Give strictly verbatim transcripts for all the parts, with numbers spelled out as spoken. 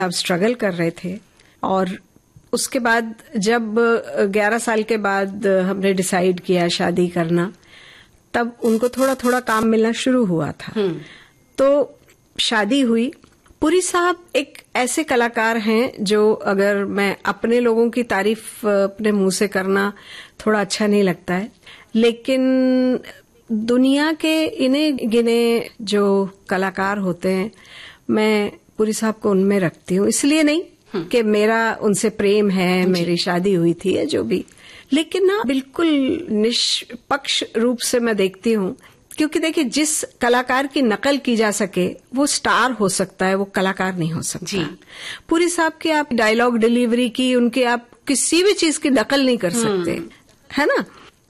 आप स्ट्रगल कर रहे थे और उसके बाद जब ग्यारह साल के बाद हमने डिसाइड किया शादी करना, तब उनको थोड़ा थोड़ा काम मिलना शुरू हुआ था। तो शादी हुई। पुरी साहब एक ऐसे कलाकार हैं जो, अगर मैं अपने लोगों की तारीफ अपने मुंह से करना थोड़ा अच्छा नहीं लगता है, लेकिन दुनिया के इन्हें गिने जो कलाकार होते हैं, मैं पुरी साहब को उनमें रखती हूँ। इसलिए नहीं कि मेरा उनसे प्रेम है, मेरी शादी हुई थी या जो भी, लेकिन ना बिल्कुल निष्पक्ष रूप से मैं देखती हूँ। क्योंकि देखिए, जिस कलाकार की नकल की जा सके वो स्टार हो सकता है, वो कलाकार नहीं हो सकता। जी। पुरी साहब की आप डायलॉग डिलीवरी की, उनके आप किसी भी चीज की नकल नहीं कर सकते, है ना।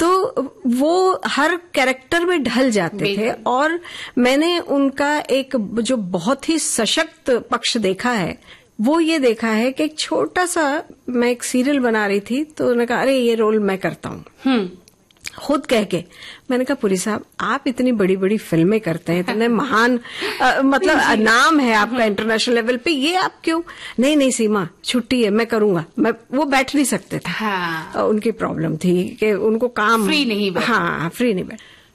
तो वो हर कैरेक्टर में ढल जाते थे और मैंने उनका एक जो बहुत ही सशक्त पक्ष देखा है, वो ये देखा है कि एक छोटा सा, मैं एक सीरियल बना रही थी तो उन्होंने कहा अरे ये रोल मैं करता हूँ, खुद कह के। मैंने कहा पुरी साहब आप इतनी बड़ी बड़ी फिल्में करते हैं, इतने महान आ, मतलब नाम है आपका इंटरनेशनल लेवल पे, ये आप क्यों? नहीं नहीं सीमा, छुट्टी है, मैं करूंगा। मैं वो बैठ नहीं सकते थे। हाँ। उनकी प्रॉब्लम थी कि उनको काम फ्री नहीं बैठ। हाँ फ्री नहीं बैठ।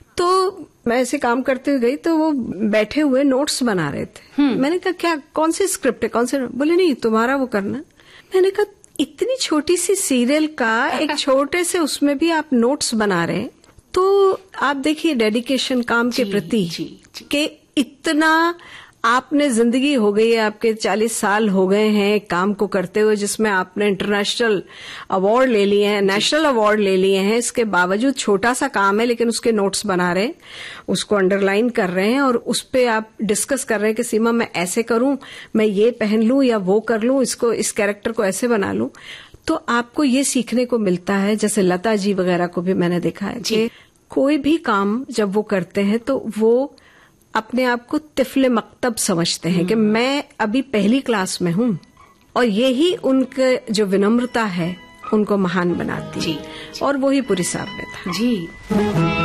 तो मैं ऐसे काम करते हुए गई तो वो बैठे हुए नोट्स बना रहे थे। मैंने कहा क्या, कौन सी स्क्रिप्ट है, कौन से? बोले नहीं तुम्हारा वो करना। मैंने कहा इतनी छोटी सी सीरियल का एक छोटे से उसमें भी आप नोट्स बना रहे हैं, तो आप देखिए डेडिकेशन काम के प्रति कि इतना आपने, जिंदगी हो गई है आपके, चालीस साल हो गए हैं काम को करते हुए, जिसमें आपने इंटरनेशनल अवार्ड ले लिए हैं, नेशनल अवार्ड ले लिए हैं। इसके बावजूद छोटा सा काम है लेकिन उसके नोट्स बना रहे हैं, उसको अंडरलाइन कर रहे हैं और उस पे आप डिस्कस कर रहे हैं कि सीमा मैं ऐसे करूं, मैं ये पहन लूं या वो कर लूं, इसको, इस कैरेक्टर को ऐसे बना लूं। तो आपको ये सीखने को मिलता है। जैसे लता जी वगैरह को भी मैंने देखा है कि कोई भी काम जब वो करते हैं तो वो अपने आप को तिफले मकतब समझते हैं कि मैं अभी पहली क्लास में हूं, और यही उनके जो विनम्रता है उनको महान बनाती है, और वही पुरी साहब में था। जी।